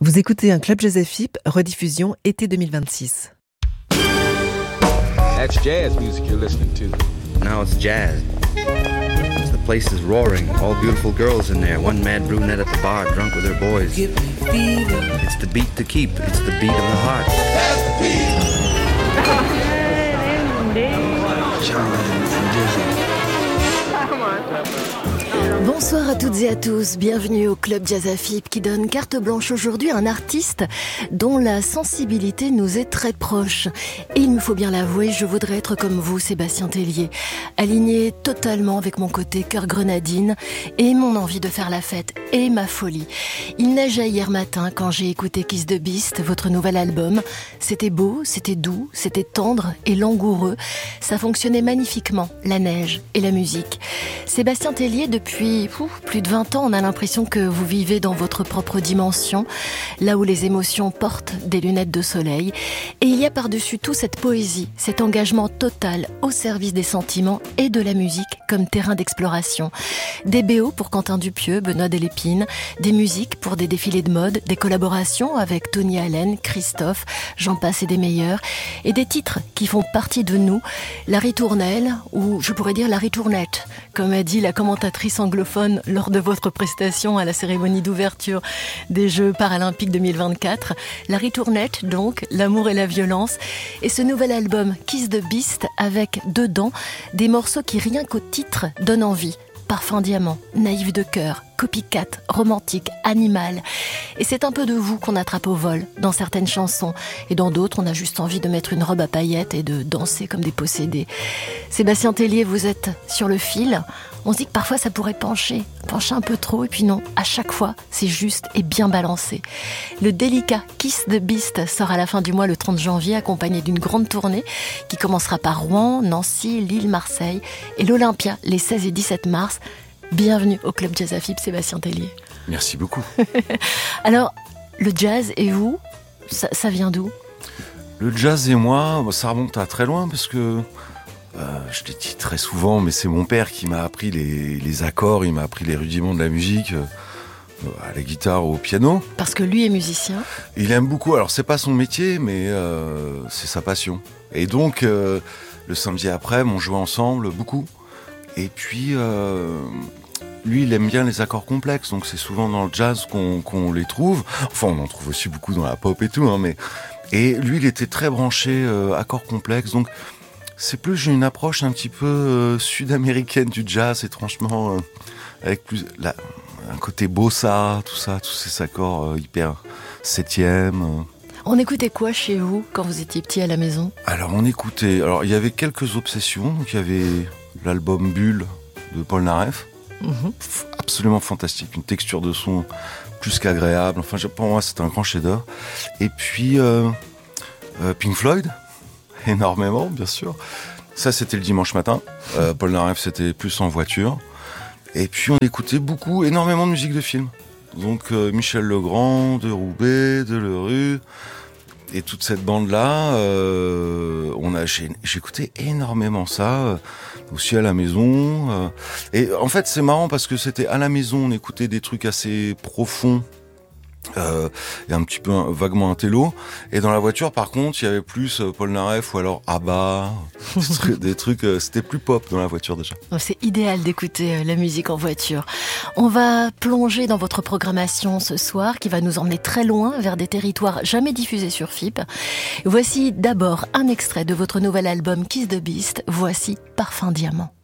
Vous écoutez un Club Jazz FIP, rediffusion été 2026. That's jazz music you're listening to. Now it's jazz. The place is roaring. All beautiful girls in there. One mad brunette at the bar, drunk with her boys. It's the beat to keep. It's the beat of the heart. That's the beat. Bonsoir à toutes et à tous, bienvenue au Club Jazz FIP qui donne carte blanche aujourd'hui à un artiste dont la sensibilité nous est très proche. Et il me faut bien l'avouer, je voudrais être comme vous, Sébastien Tellier, aligné totalement avec mon côté cœur grenadine et mon envie de faire la fête et ma folie. Il neigeait hier matin quand j'ai écouté Kiss the Beast, votre nouvel album. C'était beau, c'était doux, c'était tendre et langoureux. Ça fonctionnait magnifiquement, la neige et la musique. Sébastien Tellier, depuis plus de 20 ans, on a l'impression que vous vivez dans votre propre dimension, là où les émotions portent des lunettes de soleil. Et il y a par-dessus tout cette poésie, cet engagement total au service des sentiments et de la musique comme terrain d'exploration. Des BO pour Quentin Dupieux, Benoît Delépine, des musiques pour des défilés de mode, des collaborations avec Tony Allen, Christophe, j'en passe et des meilleurs, et des titres qui font partie de nous. La ritournelle, ou je pourrais dire la ritournette, comme a dit la commentatrice anglophone lors de votre prestation à la cérémonie d'ouverture des Jeux paralympiques 2024. La ritournette, donc, l'amour et la violence. Et ce nouvel album, Kiss the Beast, avec dedans des morceaux qui, rien qu'au titre, donnent envie. Parfum diamant, naïf de cœur, copycat, romantique, animal. Et c'est un peu de vous qu'on attrape au vol dans certaines chansons. Et dans d'autres, on a juste envie de mettre une robe à paillettes et de danser comme des possédés. Sébastien Tellier, vous êtes sur le fil. On se dit que parfois ça pourrait pencher un peu trop. Et puis non, à chaque fois, c'est juste et bien balancé. Le délicat Kiss the Beast sort à la fin du mois le 30 janvier, accompagné d'une grande tournée qui commencera par Rouen, Nancy, Lille, Marseille et l'Olympia les 16 et 17 mars. Bienvenue au Club Jazz FIP, Sébastien Tellier. Merci beaucoup. Alors, le jazz et vous, ça vient d'où ? Le jazz et moi, ça remonte à très loin parce que, je l'ai dit très souvent, mais c'est mon père qui m'a appris les accords, il m'a appris les rudiments de la musique, à la guitare, au piano. Parce que lui est musicien. Il aime beaucoup, alors c'est pas son métier, mais c'est sa passion. Et donc, le samedi après, on jouait ensemble beaucoup. Et puis, lui, il aime bien les accords complexes, donc c'est souvent dans le jazz qu'on les trouve. Enfin, on en trouve aussi beaucoup dans la pop et tout, hein, mais... Et lui, il était très branché accords complexes, donc c'est plus, j'ai une approche un petit peu sud-américaine du jazz, étrangement, avec plus un côté bossa, tout ça, tous ces accords hyper septième. On écoutait quoi chez vous quand vous étiez petit à la maison ? Alors, il y avait quelques obsessions, donc il y avait l'album Bulle de Paul Naref, absolument fantastique, une texture de son plus qu'agréable, enfin pour moi c'était un grand chef-d'œuvre. Et puis Pink Floyd, énormément bien sûr, ça c'était le dimanche matin, Paul Naref c'était plus en voiture, et puis on écoutait énormément de musique de film, donc Michel Legrand, de Roubaix, de Lerue, et toute cette bande-là, j'écoutais énormément ça, aussi à la maison. Et en fait, c'est marrant parce que c'était à la maison, on écoutait des trucs assez profonds, et un petit peu vaguement intello. Et dans la voiture, par contre, il y avait plus Paul Naref ou alors ABBA, des trucs, c'était plus pop dans la voiture déjà. C'est idéal d'écouter la musique en voiture. On va plonger dans votre programmation ce soir qui va nous emmener très loin vers des territoires jamais diffusés sur FIP. Voici d'abord un extrait de votre nouvel album Kiss the Beast. Voici Parfum diamant.